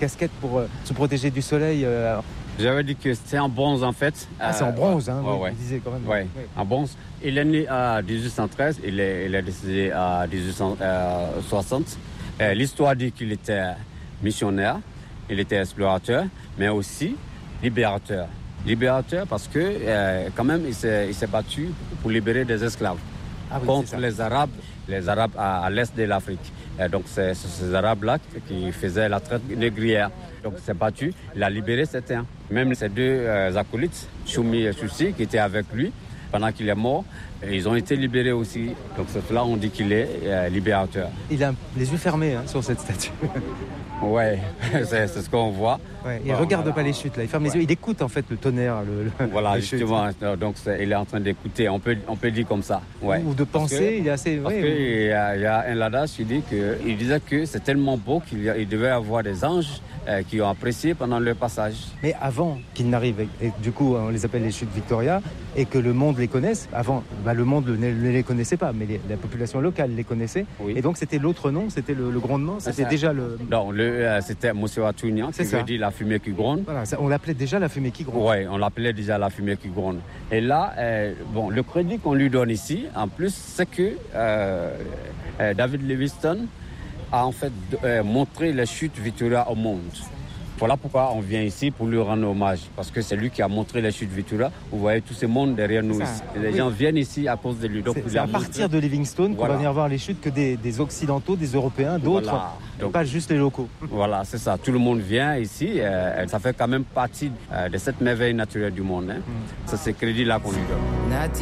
casquette pour se protéger du soleil. J'avais dit que c'était en bronze en fait. C'est en bronze, hein, ouais. vous disiez quand même. Ouais, en bronze. Il est né à 1813, il est décédé à 1860. L'histoire dit qu'il était missionnaire, il était explorateur, mais aussi libérateur. Libérateur parce que quand même il s'est battu pour libérer des esclaves contre les Arabes à l'est de l'Afrique. Donc c'est ces Arabes-là qui faisaient la traite négrière. Donc il s'est battu, il a libéré certains. Même ces deux acolytes, Choumi et Choussi, qui étaient avec lui pendant qu'il est mort, ils ont été libérés aussi. Donc c'est là on dit qu'il est libérateur. Il a les yeux fermés sur cette statue. Ouais, c'est ce qu'on voit. Ouais, il ne regarde pas les chutes, là. Il ferme les yeux, il écoute en fait le tonnerre. Voilà, justement, donc il est en train d'écouter, on peut dire comme ça. Ouais. Ou de penser, il est assez... Parce qu'il y a un adage qui disait que c'est tellement beau qu'il devait y avoir des anges qui ont apprécié pendant leur passage. Mais avant qu'ils n'arrivent, et du coup on les appelle les chutes Victoria, et que le monde les connaisse, avant le monde ne les connaissait pas, mais la population locale les connaissait, et donc c'était l'autre nom, c'était le grondement, c'était déjà le... Non, c'était Monsieur Atounian, qui veut dire la fumée qui gronde. Voilà, on l'appelait déjà la fumée qui gronde. Oui, on l'appelait déjà la fumée qui gronde. Et là, le crédit qu'on lui donne ici, en plus, c'est que David Livingstone a en fait montré les chutes Victoria au monde. Voilà pourquoi on vient ici pour lui rendre hommage, parce que c'est lui qui a montré les chutes Victoria. Vous voyez tout ce monde derrière nous ici. Les gens viennent ici à cause de lui. Donc c'est à partir de Livingstone qu'on va venir voir les chutes que des Occidentaux, des Européens, d'autres, donc, pas juste les locaux. Voilà, c'est ça. Tout le monde vient ici. Ça fait quand même partie de cette merveille naturelle du monde. C'est ce crédit-là qu'on lui donne.